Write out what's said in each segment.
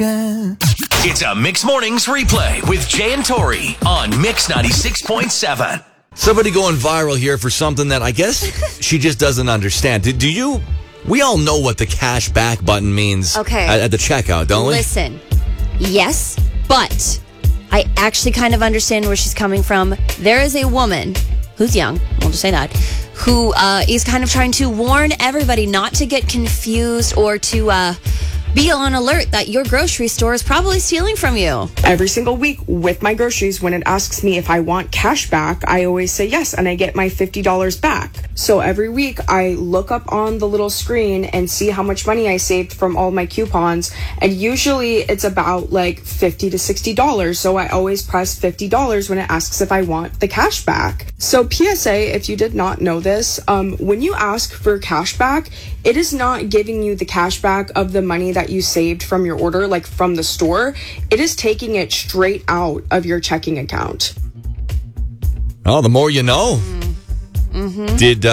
It's a Mix Mornings replay with Jay and Tori on Mix 96.7. Somebody going viral here for something that I guess she just doesn't understand. Do you? We all know what the cash back button means at the checkout, don't we? Listen, yes, but I actually kind of understand where she's coming from. There is a woman who's young, we'll just say that, who is kind of trying to warn everybody not to get confused or to be on alert that your grocery store is probably stealing from you. Every single week with my groceries, when it asks me if I want cash back, I always say yes, and I get my $50 back. So every week I look up on the little screen and see how much money I saved from all my coupons, and usually it's about like $50 to $60. So I always press $50 when it asks if I want the cash back. So PSA, if you did not know this, when you ask for cash back, it is not giving you the cash back of the money that you saved from your order, like from the store. It is taking it straight out of your checking account. Oh, the more you know. Mm-hmm. Did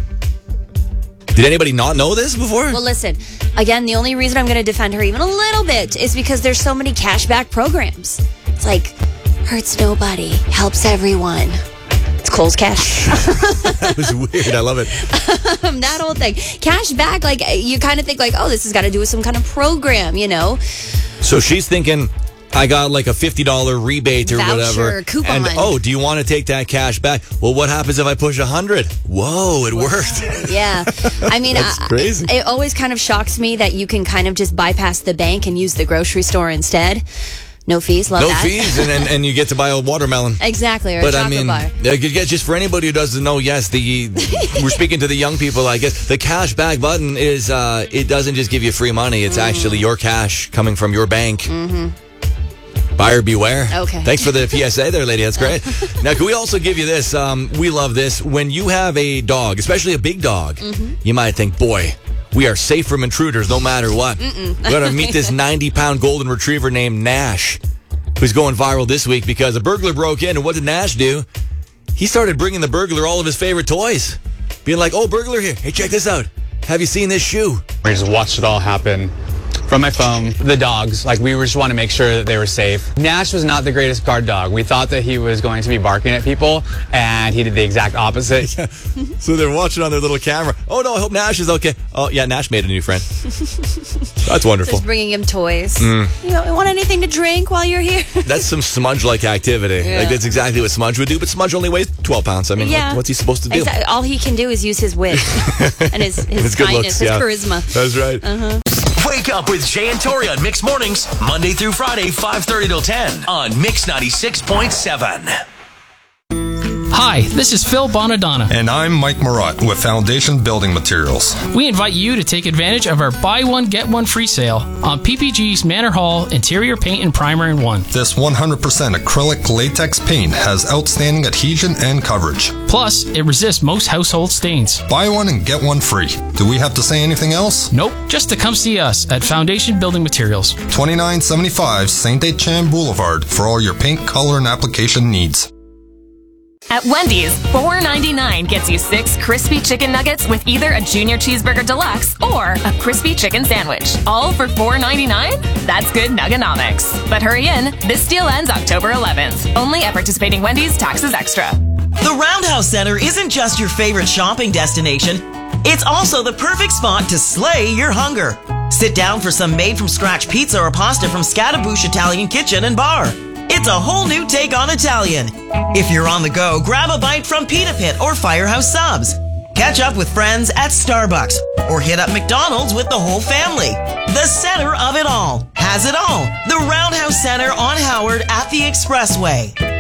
anybody not know this before? Well, listen, again, the only reason I'm going to defend her even a little bit is because there's so many cashback programs. It's like, hurts nobody, helps everyone. It's Kohl's Cash. That was weird. I love it. That whole thing. Cash back, like, you kind of think like, oh, this has got to do with some kind of program, you know? So she's thinking, I got like a $50 rebate or whatever. Coupon. And, do you want to take that cash back? Well, what happens if I push 100? Whoa, it worked. Yeah. I mean, that's crazy. It always kind of shocks me that you can kind of just bypass the bank and use the grocery store instead. No fees, love that. No fees, and you get to buy a watermelon. Exactly, or a chocolate bar. Just for anybody who doesn't know, yes, we're speaking to the young people, I guess. The cash back button is, it doesn't just give you free money. It's actually your cash coming from your bank. Mm-hmm. Buyer beware. Okay. Thanks for the PSA there, lady. That's great. Now, can we also give you this? We love this. When you have a dog, especially a big dog, you might think, boy, we are safe from intruders no matter what. We're going to meet this 90-pound golden retriever named Nash, who's going viral this week because a burglar broke in, and what did Nash do? He started bringing the burglar all of his favorite toys. Being like, oh, burglar here. Hey, check this out. Have you seen this shoe? We just watched it all happen from my phone. The dogs, we just want to make sure that they were safe. Nash was not the greatest guard dog. We thought that he was going to be barking at people, and he did the exact opposite. Yeah. So they're watching on their little camera. Oh, no, I hope Nash is okay. Oh, yeah, Nash made a new friend. That's wonderful. Just bringing him toys. You want anything to drink while you're here? That's some Smudge-like activity. Yeah. That's exactly what Smudge would do, but Smudge only weighs 12 pounds. I mean, what's he supposed to do? Exactly. All he can do is use his wit and his kindness, his charisma. That's right. Wake up with Jay and Tori on Mix Mornings, Monday through Friday, 5:30 till 10 on Mix 96.7. Hi, this is Phil Bonadonna. And I'm Mike Marotte with Foundation Building Materials. We invite you to take advantage of our buy one, get one free sale on PPG's Manor Hall interior paint and primer in one. This 100% acrylic latex paint has outstanding adhesion and coverage. Plus, it resists most household stains. Buy one and get one free. Do we have to say anything else? Nope, just to come see us at Foundation Building Materials. 2975 St. Etienne Boulevard for all your paint, color, and application needs. At Wendy's, $4.99 gets you 6 crispy chicken nuggets with either a Junior Cheeseburger Deluxe or a crispy chicken sandwich. All for $4.99? That's good nuggenomics. But hurry in, this deal ends October 11th. Only at participating Wendy's, taxes extra. The Roundhouse Center isn't just your favorite shopping destination. It's also the perfect spot to slay your hunger. Sit down for some made-from-scratch pizza or pasta from Scattabouche Italian Kitchen and Bar. It's a whole new take on Italian. If you're on the go, grab a bite from Pita Pit or Firehouse Subs. Catch up with friends at Starbucks or hit up McDonald's with the whole family. The center of it all has it all. The Roundhouse Center on Howard at the Expressway.